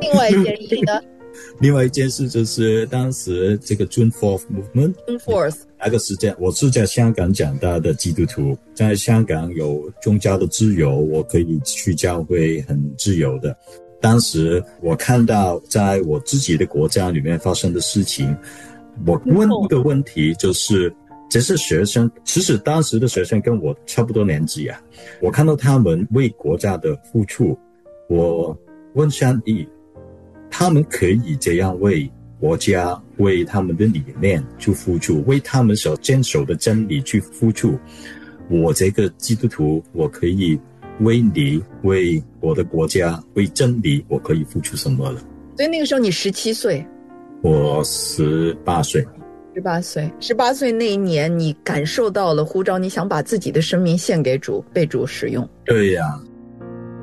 另外一件事呢？ 另外一件事就是当时这个 June 4th Movement， 那个时间我是在香港长大的基督徒，在香港有宗教的自由，我可以去教会很自由的。当时我看到在我自己的国家里面发生的事情，我问一个问题，就是这些学生，其实当时的学生跟我差不多年纪啊，我看到他们为国家的付出，我问上帝，他们可以这样为国家、为他们的理念去付出，为他们所坚守的真理去付出。我这个基督徒，我可以为你、为我的国家、为真理，我可以付出什么了？ 所以那个时候你17岁， 我18岁。 18岁那一年，你感受到了呼召，你想把自己的生命献给主，被主使用。 对呀，